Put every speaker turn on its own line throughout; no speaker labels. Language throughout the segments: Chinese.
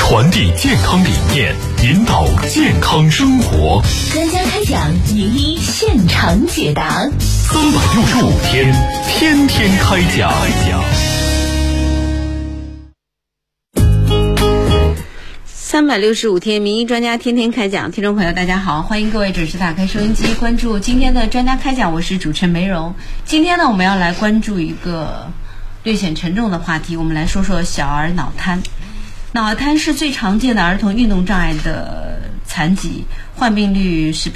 传递健康理念，引导健康生活。
专家开讲，名医现场解答。
365天，天天开讲。
365天，名医专家天天开讲。听众朋友大家好，欢迎各位准时打开收音机，关注今天的专家开讲，我是主持人梅荣。今天呢，我们要来关注一个略显沉重的话题，我们来说说小儿脑瘫。脑瘫是最常见的儿童运动障碍的残疾，患病率是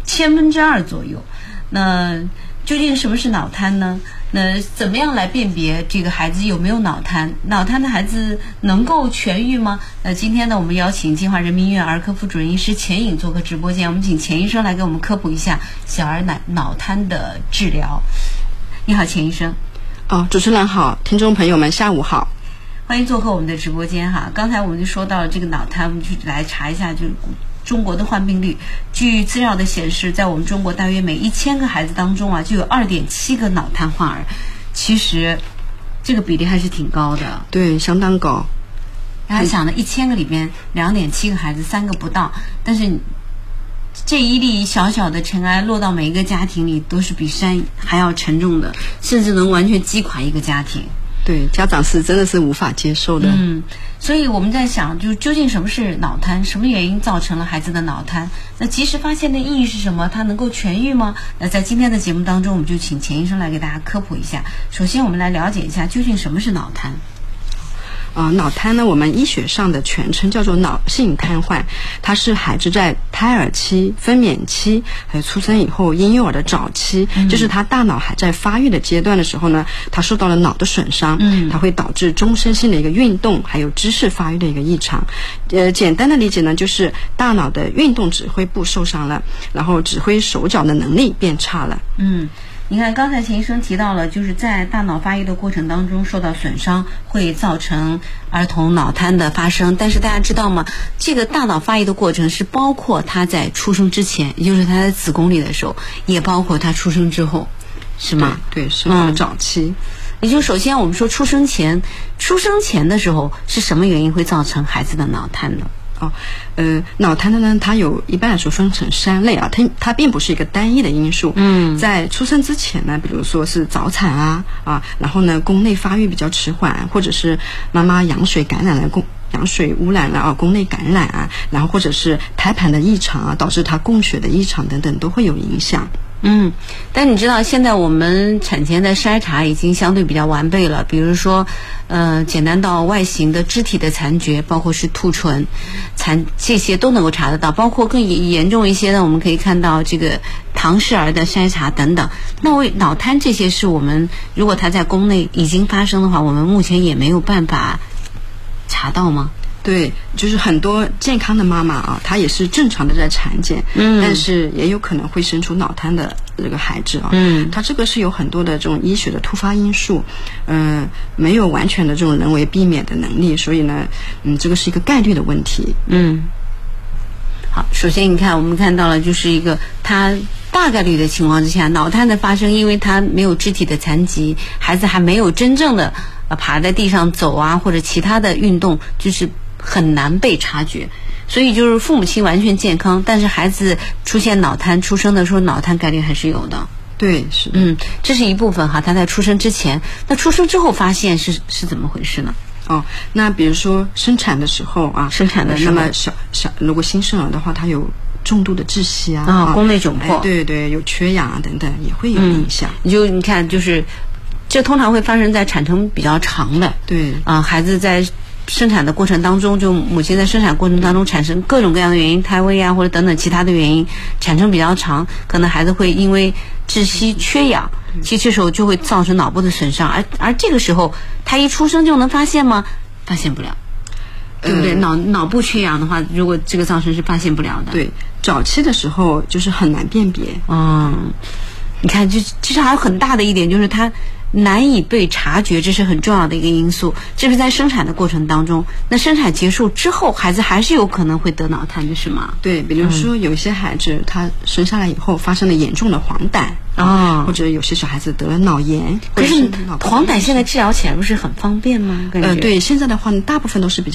2%左右。那究竟什么是脑瘫呢？那怎么样来辨别这个孩子有没有脑瘫？脑瘫的孩子能够痊愈吗？今天呢，我们邀请金华人民医院儿科副主任医师钱颖做客直播间，我们请钱医生来给我们科普一下小儿脑瘫的治疗。你好，钱医生。
主持人好，听众朋友们下午好。
欢迎做客我们的直播间哈。刚才我们就说到了这个脑瘫，我们就来查一下，就是中国的患病率。据资料的显示，在我们中国大约每1000个孩子当中啊，就有2.7个脑瘫患儿。其实这个比例还是挺高的。
对，相当高。
大家想的1000个里边2.7个孩子，3个不到，但是这一粒小小的尘埃落到每一个家庭里，都是比山还要沉重的，甚至能完全击垮一个家庭。
对，家长是真的是无法接受的。
所以我们在想，就究竟什么是脑瘫，什么原因造成了孩子的脑瘫？那及时发现的意义是什么？它能够痊愈吗？那在今天的节目当中，我们就请钱医生来给大家科普一下。首先，我们来了解一下究竟什么是脑瘫。
脑瘫呢，我们医学上的全称叫做脑性瘫痪，它是孩子在胎儿期、分娩期还有出生以后婴幼儿的早期，就是他大脑还在发育的阶段的时候呢，他受到了脑的损伤，它会导致终身性的一个运动还有知识发育的一个异常。简单的理解呢，就是大脑的运动指挥部受伤了，然后指挥手脚的能力变差了。
你看刚才钱医生提到了，就是在大脑发育的过程当中受到损伤会造成儿童脑瘫的发生，但是大家知道吗，这个大脑发育的过程是包括他在出生之前，也就是他在子宫里的时候，也包括他出生之后，是吗？
对，是他的早期。
也就是首先我们说出生前的时候是什么原因会造成孩子的脑瘫呢？
脑瘫的呢，它有一般来说分成3类啊，它并不是一个单一的因素。在出生之前呢，比如说是早产然后呢宫内发育比较迟缓，或者是妈妈羊水感染了羊水污染了宫内感染然后或者是胎盘的异常导致它供血的异常等等都会有影响。
但你知道现在我们产前的筛查已经相对比较完备了，比如说简单到外形的肢体的残缺，包括是兔唇这些都能够查得到，包括更严重一些呢，我们可以看到这个唐氏儿的筛查等等。那为脑瘫这些是我们如果它在宫内已经发生的话，我们目前也没有办法查到吗？
对，就是很多健康的妈妈她也是正常的在产检，但是也有可能会生出脑瘫的这个孩子它这个是有很多的这种医学的突发因素，没有完全的这种人为避免的能力，所以呢，这个是一个概率的问题。
好，首先你看，我们看到了就是一个它大概率的情况之下，脑瘫的发生，因为它没有肢体的残疾，孩子还没有真正的爬在地上走或者其他的运动，就是很难被察觉，所以就是父母亲完全健康，但是孩子出现脑瘫，出生的时候脑瘫概率还是有的。
对，是的。
这是一部分他在出生之前，那出生之后发现是怎么回事呢？
那比如说生产的时候那么如果新生儿的话，他有重度的窒息
宫内窘迫，
对，有缺氧等等，也会有影响。
你看，就是这通常会发生在产程比较长的，
对
孩子在生产的过程当中，就母亲在生产过程当中产生各种各样的原因，胎位或者等等其他的原因，产生比较长，可能孩子会因为窒息缺氧，其实这时候就会造成脑部的损伤，而这个时候他一出生就能发现吗？发现不了，对不对？脑部缺氧的话，如果这个造成是发现不了的。
对，早期的时候就是很难辨别。
你看，其实还有很大的一点就是它难以被察觉，这是很重要的一个因素。这是在生产的过程当中，那生产结束之后，孩子还是有可能会得脑瘫的，是吗？
对，比如说有些孩子他生下来以后发生了严重的黄疸或者有些小孩子得了脑炎。
可是黄疸现在治疗起来不是很方便吗？
对，现在的话大部分都是比较